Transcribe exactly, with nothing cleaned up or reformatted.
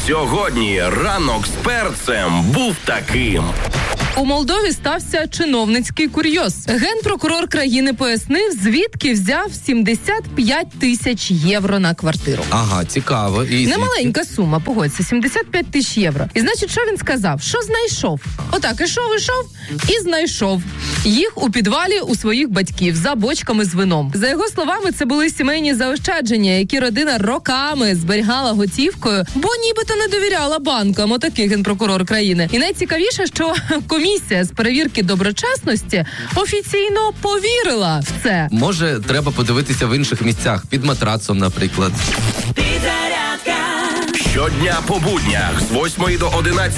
Сьогодні ранок з перцем був таким. У Молдові стався чиновницький курйоз. Генпрокурор країни пояснив, звідки взяв сімдесят п'ять тисяч євро на квартиру. Ага, цікаво. І немаленька сума, погодься, сімдесят п'ять тисяч євро. І значить, що він сказав? Що знайшов? Отак, ішов, ішов і знайшов їх у підвалі у своїх батьків за бочками з вином. За його словами, це були сімейні заощадження, які родина роками зберігала готівкою, бо нібито не довіряла банкам. Отакий генпрокурор країни. І найцікавіше, що комісія з перевірки доброчесності офіційно повірила в це. Може, треба подивитися в інших місцях, під матрацом, наприклад. Щодня по буднях з восьмої до одинадцятої